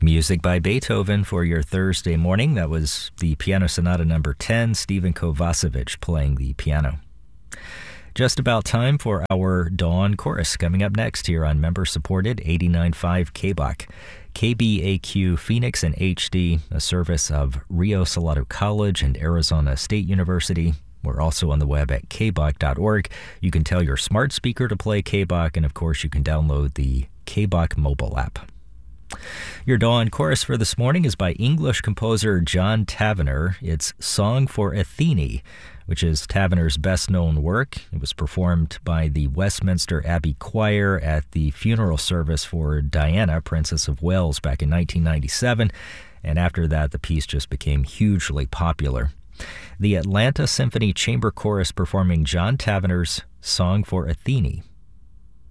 Music by Beethoven for your Thursday morning. That was the Piano Sonata number 10, Stephen Kovacevic playing the piano. Just about time for our Dawn Chorus coming up next here on member-supported 89.5 KBOC. KBAQ Phoenix in HD, a service of Rio Salado College and Arizona State University. We're also on the web at kbok.org. You can tell your smart speaker to play KBOC, and of course you can download the KBOC mobile app. Your Dawn Chorus for this morning is by English composer John Tavener. It's Song for Athene, which is Tavener's best-known work. It was performed by the Westminster Abbey Choir at the funeral service for Diana, Princess of Wales, back in 1997, and after that the piece just became hugely popular. The Atlanta Symphony Chamber Chorus performing John Tavener's Song for Athene.